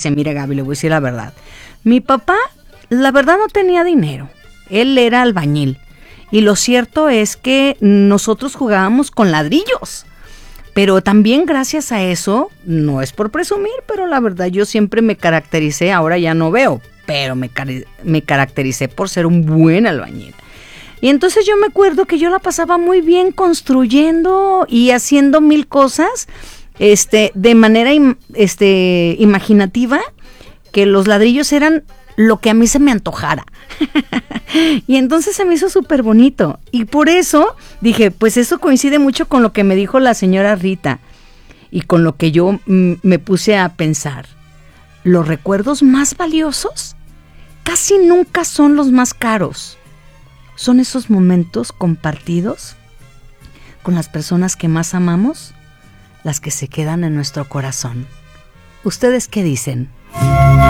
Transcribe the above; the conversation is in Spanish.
dice, mire Gaby, le voy a decir la verdad. Mi papá, la verdad, no tenía dinero. Él era albañil. Y lo cierto es que nosotros jugábamos con ladrillos. Pero también gracias a eso, no es por presumir, pero la verdad yo siempre me caractericé, ahora ya no veo, pero me caractericé por ser un buen albañil. Y entonces yo me acuerdo que yo la pasaba muy bien construyendo y haciendo mil cosas de manera imaginativa, que los ladrillos eran lo que a mí se me antojara. Y entonces se me hizo súper bonito. Y por eso dije, pues eso coincide mucho con lo que me dijo la señora Rita y con lo que yo me puse a pensar. Los recuerdos más valiosos casi nunca son los más caros. Son esos momentos compartidos con las personas que más amamos, las que se quedan en nuestro corazón. ¿Ustedes qué dicen?